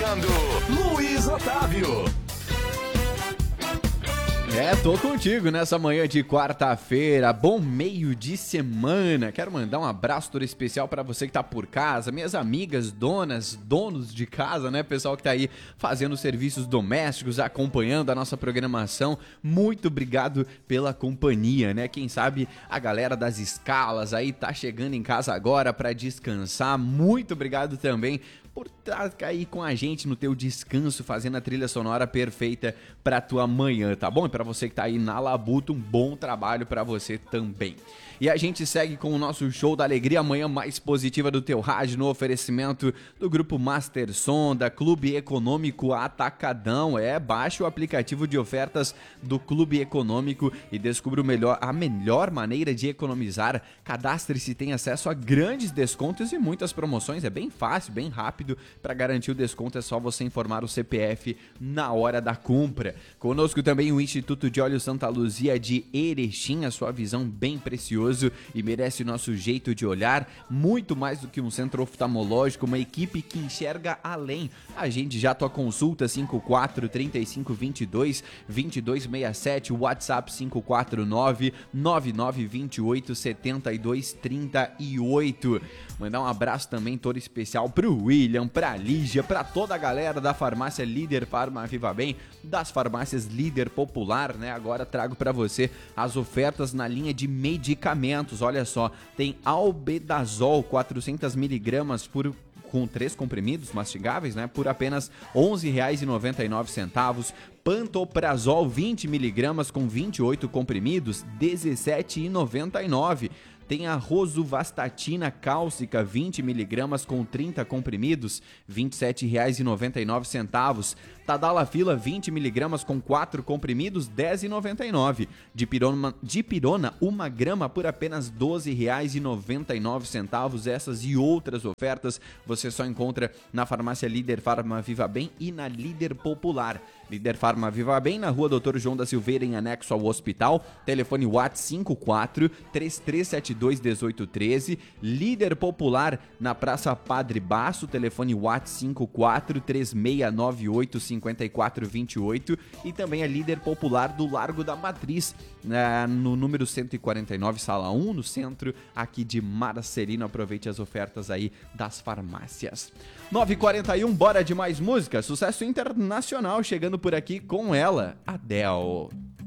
apresentando Luiz Otávio. Tô contigo nessa manhã de quarta-feira, bom meio de semana. Quero mandar um abraço todo especial para você que tá por casa, minhas amigas, donos de casa, né? Pessoal que tá aí fazendo serviços domésticos, acompanhando a nossa programação. Muito obrigado pela companhia, né? Quem sabe a galera das escalas aí tá chegando em casa agora para descansar. Muito obrigado também por estar aí com a gente no teu descanso, fazendo a trilha sonora perfeita pra tua manhã, tá bom? E pra você que tá aí na labuta, um bom trabalho pra você também. E a gente segue com o nosso show da alegria, amanhã mais positiva do teu rádio, no oferecimento do Grupo Master Som, da Clube Econômico Atacadão. Baixe o aplicativo de ofertas do Clube Econômico e descubra a melhor maneira de economizar. Cadastre-se e tenha acesso a grandes descontos e muitas promoções. É bem fácil, bem rápido. Para garantir o desconto é só você informar o CPF na hora da compra. Conosco também o Instituto de Olhos Santa Luzia de Erechim, a sua visão bem precioso e merece o nosso jeito de olhar, muito mais do que um centro oftalmológico, uma equipe que enxerga além. Agende já tua consulta 54 35 22 2267, WhatsApp 549 9928 72 38. Mandar um abraço também todo especial pro William, pra Lígia, pra toda a galera da farmácia Líder Farma Viva Bem, das farmácias Líder Popular, né? Agora trago pra você as ofertas na linha de medicamentos. Olha só, tem Albedazol 400mg com 3 comprimidos mastigáveis, né? Por apenas R$ 11,99. Pantoprazol 20mg com 28 comprimidos, R$ 17,99. Tem a rosuvastatina cálcica 20mg com 30 comprimidos, R$ 27,99. Tadalafila 20mg com 4 comprimidos, R$ 10,99. Dipirona 1 grama por apenas R$ 12,99. Essas e outras ofertas você só encontra na farmácia Líder Farma Viva Bem e na Líder Popular. Líder Farma Viva Bem, na rua Dr. João da Silveira, em anexo ao hospital. Telefone WhatsApp 54 3372 1813. Líder Popular, na Praça Padre Baço. Telefone WhatsApp 54 3698 5428. E também a Líder Popular do Largo da Matriz, no número 149, sala 1, no centro aqui de Marcelino. Aproveite as ofertas aí das farmácias. 9h41, bora de mais música. Sucesso internacional chegando por aqui com ela, Adele.